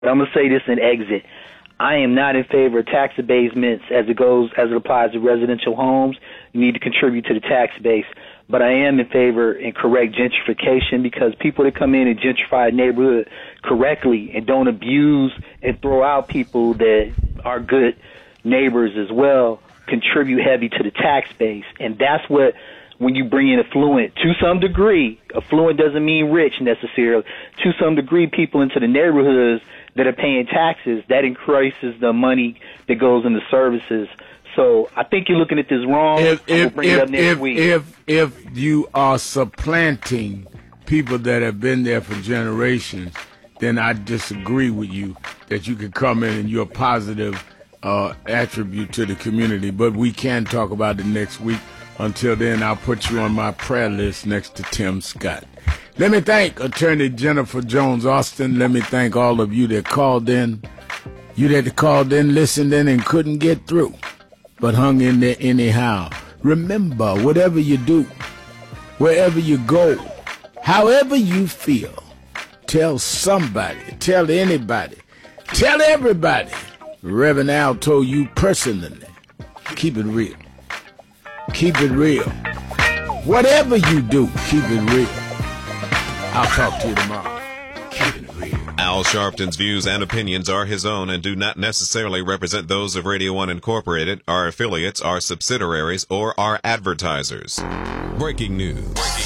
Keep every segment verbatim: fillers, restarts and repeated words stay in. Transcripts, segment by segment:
But I'm going to say this in exit. I am not in favor of tax abatements as it goes, as it applies to residential homes. You need to contribute to the tax base. But I am in favor in correct gentrification, because people that come in and gentrify a neighborhood correctly and don't abuse and throw out people that are good neighbors as well contribute heavy to the tax base. And that's what, when you bring in affluent, to some degree, affluent doesn't mean rich necessarily, to some degree people into the neighborhoods that are paying taxes, that increases the money that goes into services. So I think you're looking at this wrong. If we'll if bring it up if next if, week. if if you are supplanting people that have been there for generations, then I disagree with you that you can come in and you're a positive uh, attribute to the community. But we can talk about it next week. Until then, I'll put you on my prayer list next to Tim Scott. Let me thank Attorney Jennifer Jones Austin. Let me thank all of you that called in. You that called in, listened in, and couldn't get through, but hung in there anyhow. Remember, whatever you do, wherever you go, however you feel, tell somebody, tell anybody, tell everybody. Reverend Al told you personally, keep it real. Keep it real. Whatever you do, keep it real. I'll talk to you tomorrow. Keep it real. Al Sharpton's views and opinions are his own and do not necessarily represent those of Radio One Incorporated, our affiliates, our subsidiaries, or our advertisers. Breaking news.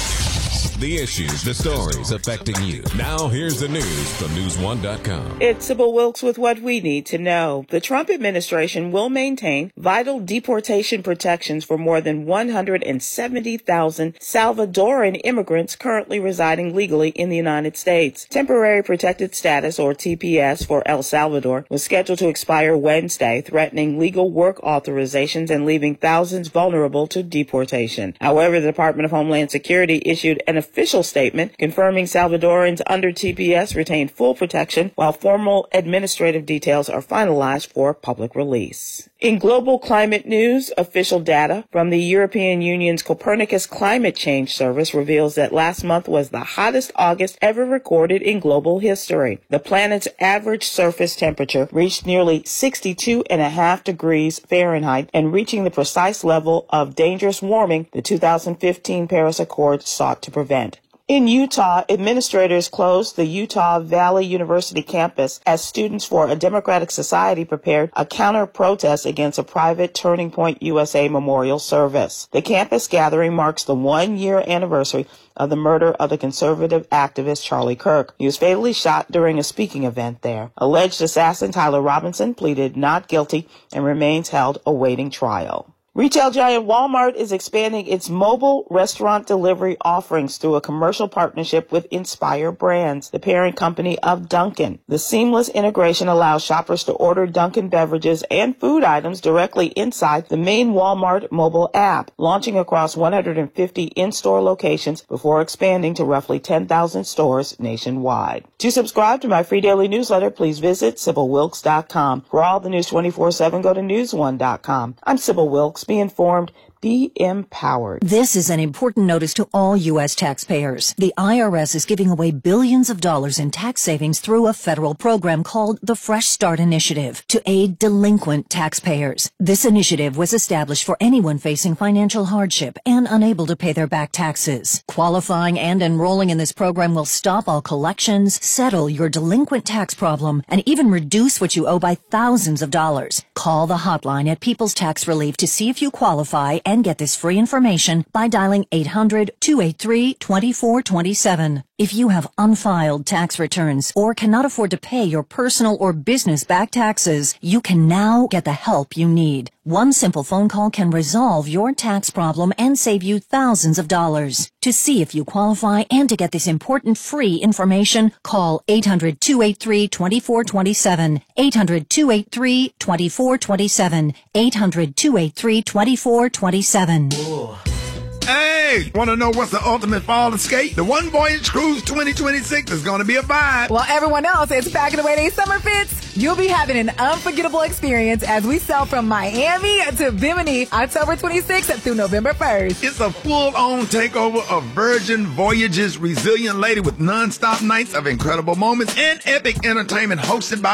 The issues, the stories affecting you. Now here's the news from news one dot com. It's Sybil Wilkes with what we need to know. The Trump administration will maintain vital deportation protections for more than one hundred seventy thousand Salvadoran immigrants currently residing legally in the United States. Temporary protected status, or T P S, for El Salvador was scheduled to expire Wednesday, threatening legal work authorizations and leaving thousands vulnerable to deportation. However, the Department of Homeland Security issued an official statement confirming Salvadorans under T P S retain full protection, while formal administrative details are finalized for public release. In global climate news, official data from the European Union's Copernicus Climate Change Service reveals that last month was the hottest August ever recorded in global history. The planet's average surface temperature reached nearly sixty-two and a half degrees Fahrenheit, and reaching the precise level of dangerous warming the two thousand fifteen Paris Accord sought to prevent. In Utah, administrators closed the Utah Valley University campus as Students for a Democratic Society prepared a counter-protest against a private Turning Point U S A memorial service. The campus gathering marks the one-year anniversary of the murder of the conservative activist Charlie Kirk. He was fatally shot during a speaking event there. Alleged assassin Tyler Robinson pleaded not guilty and remains held awaiting trial. Retail giant Walmart is expanding its mobile restaurant delivery offerings through a commercial partnership with Inspire Brands, the parent company of Dunkin'. The seamless integration allows shoppers to order Dunkin' beverages and food items directly inside the main Walmart mobile app, launching across one hundred fifty in-store locations before expanding to roughly ten thousand stores nationwide. To subscribe to my free daily newsletter, please visit Sybil Wilkes dot com. For all the news twenty-four seven, go to news one dot com. I'm Sybil Wilkes. Be informed. Be empowered. This is an important notice to all U S taxpayers. The I R S is giving away billions of dollars in tax savings through a federal program called the Fresh Start Initiative to aid delinquent taxpayers. This initiative was established for anyone facing financial hardship and unable to pay their back taxes. Qualifying and enrolling in this program will stop all collections, settle your delinquent tax problem, and even reduce what you owe by thousands of dollars. Call the hotline at People's Tax Relief to see if you qualify and get this free information by dialing eight hundred, two eight three, two four two seven. If you have unfiled tax returns or cannot afford to pay your personal or business back taxes, you can now get the help you need. One simple phone call can resolve your tax problem and save you thousands of dollars. To see if you qualify and to get this important free information, call eight hundred, two eight three, two four two seven, eight hundred, two eight three, two four two seven, eight hundred, two eight three, two four two seven. Hey, want to know what's the ultimate fall escape? The One Voyage Cruise twenty twenty-six is going to be a vibe. While everyone else is packing away their summer fits, you'll be having an unforgettable experience as we sail from Miami to Bimini October twenty-sixth through November first. It's a full-on takeover of Virgin Voyages' resilient lady with non-stop nights of incredible moments and epic entertainment hosted by